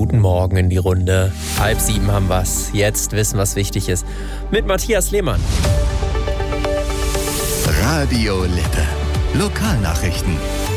Guten Morgen in die Runde. 6:30 haben wir's. Jetzt wissen, was wichtig ist. Mit Matthias Lehmann. Radio Lippe. Lokalnachrichten.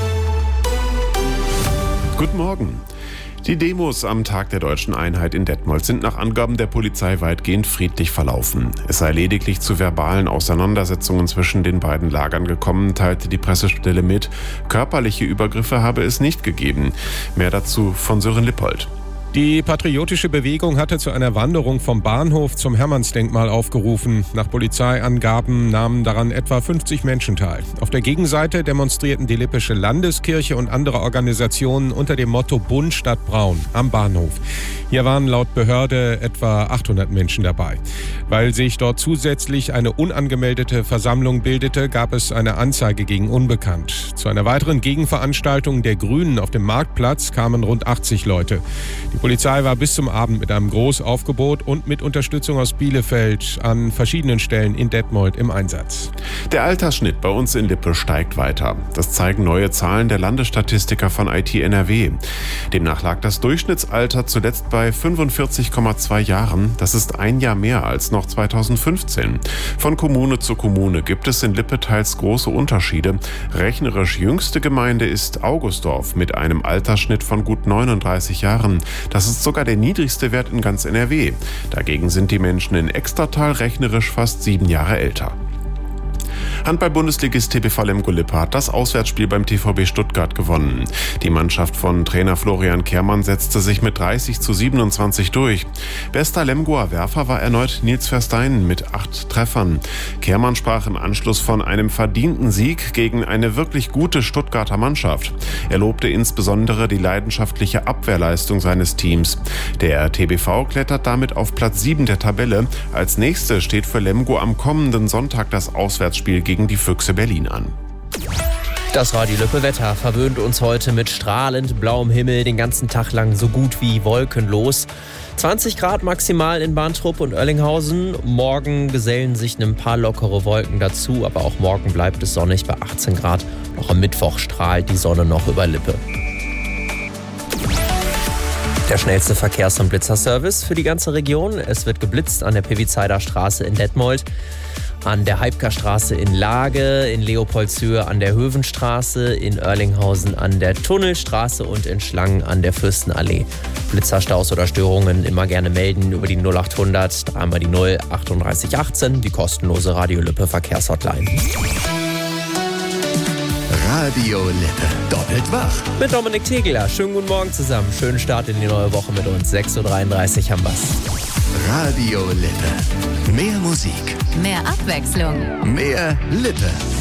Guten Morgen. Die Demos am Tag der Deutschen Einheit in Detmold sind nach Angaben der Polizei weitgehend friedlich verlaufen. Es sei lediglich zu verbalen Auseinandersetzungen zwischen den beiden Lagern gekommen, teilte die Pressestelle mit. Körperliche Übergriffe habe es nicht gegeben. Mehr dazu von Sören Lippold. Die patriotische Bewegung hatte zu einer Wanderung vom Bahnhof zum Hermannsdenkmal aufgerufen. Nach Polizeiangaben nahmen daran etwa 50 Menschen teil. Auf der Gegenseite demonstrierten die Lippische Landeskirche und andere Organisationen unter dem Motto Bunt statt Braun am Bahnhof. Hier waren laut Behörde etwa 800 Menschen dabei. Weil sich dort zusätzlich eine unangemeldete Versammlung bildete, gab es eine Anzeige gegen Unbekannt. Zu einer weiteren Gegenveranstaltung der Grünen auf dem Marktplatz kamen rund 80 Leute. Die Polizei war bis zum Abend mit einem Großaufgebot und mit Unterstützung aus Bielefeld an verschiedenen Stellen in Detmold im Einsatz. Der Altersschnitt bei uns in Lippe steigt weiter. Das zeigen neue Zahlen der Landesstatistiker von IT NRW. Demnach lag das Durchschnittsalter zuletzt bei 45,2 Jahren. Das ist ein Jahr mehr als noch 2015. Von Kommune zu Kommune gibt es in Lippe teils große Unterschiede. Rechnerisch jüngste Gemeinde ist Augustdorf mit einem Altersschnitt von gut 39 Jahren. Das ist sogar der niedrigste Wert in ganz NRW. Dagegen sind die Menschen in Extertal rechnerisch fast 7 Jahre älter. Handball-Bundesligist TBV Lemgo-Lippe hat das Auswärtsspiel beim TVB Stuttgart gewonnen. Die Mannschaft von Trainer Florian Kehrmann setzte sich mit 30:27 durch. Bester Lemgoer Werfer war erneut Nils Versteinen mit 8 Treffern. Kehrmann sprach im Anschluss von einem verdienten Sieg gegen eine wirklich gute Stuttgarter Mannschaft. Er lobte insbesondere die leidenschaftliche Abwehrleistung seines Teams. Der TBV klettert damit auf Platz 7 der Tabelle. Als nächstes steht für Lemgo am kommenden Sonntag das Auswärtsspiel gegen die Füchse Berlin an. Das Radio Lippe Wetter verwöhnt uns heute mit strahlend blauem Himmel, den ganzen Tag lang so gut wie wolkenlos. 20 Grad maximal in Barntrup und Oerlinghausen. Morgen gesellen sich ein paar lockere Wolken dazu, aber auch morgen bleibt es sonnig bei 18 Grad. Auch am Mittwoch strahlt die Sonne noch über Lippe. Der schnellste Verkehrs- und Blitzerservice für die ganze Region. Es wird geblitzt an der Pevizeider Straße in Detmold, an der Heibker-Straße in Lage, in Leopoldshöhe an der Hövenstraße, in Oerlinghausen an der Tunnelstraße und in Schlangen an der Fürstenallee. Blitzerstaus oder Störungen immer gerne melden über die 0800 3 die 0 38 18, die kostenlose Radio Lippe Verkehrshotline. Radio Lippe. Doppelt wach. Mit Dominik Tegeler. Schönen guten Morgen zusammen. Schönen Start in die neue Woche mit uns. 6:33 haben wir's. Radio Lippe. Mehr Musik. Mehr Abwechslung. Mehr Lippe.